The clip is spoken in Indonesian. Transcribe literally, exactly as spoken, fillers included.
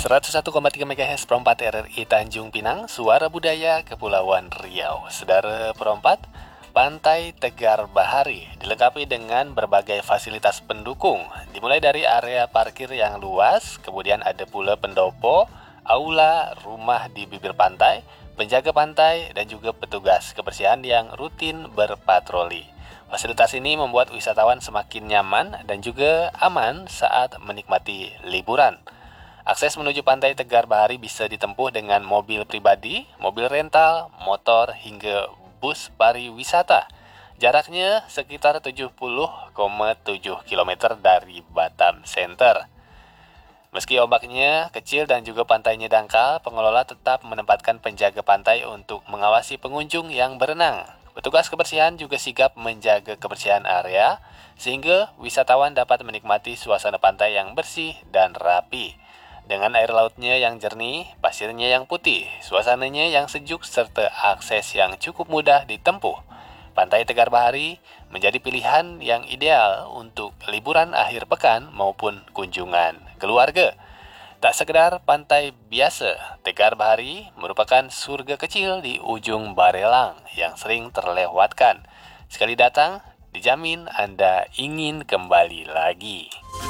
seratus satu koma tiga MHz Perempat R R I Tanjung Pinang, Suara Budaya Kepulauan Riau. Saudara Perempat, Pantai Tegar Bahari dilengkapi dengan berbagai fasilitas pendukung, dimulai dari area parkir yang luas, kemudian ada pula pendopo, aula, rumah di bibir pantai, penjaga pantai, dan juga petugas kebersihan yang rutin berpatroli. Fasilitas ini membuat wisatawan semakin nyaman dan juga aman saat menikmati liburan. Akses menuju Pantai Tegar Bahari bisa ditempuh dengan mobil pribadi, mobil rental, motor, hingga bus pariwisata. Jaraknya sekitar tujuh puluh koma tujuh kilometer dari Batam Center. Meski ombaknya kecil dan juga pantainya dangkal, pengelola tetap menempatkan penjaga pantai untuk mengawasi pengunjung yang berenang. Petugas kebersihan juga sigap menjaga kebersihan area, sehingga wisatawan dapat menikmati suasana pantai yang bersih dan rapi. Dengan air lautnya yang jernih, pasirnya yang putih, suasananya yang sejuk, serta akses yang cukup mudah ditempuh, Pantai Tegar Bahari menjadi pilihan yang ideal untuk liburan akhir pekan maupun kunjungan keluarga. Tak sekedar pantai biasa, Tegar Bahari merupakan surga kecil di ujung Barelang yang sering terlewatkan. Sekali datang, dijamin Anda ingin kembali lagi.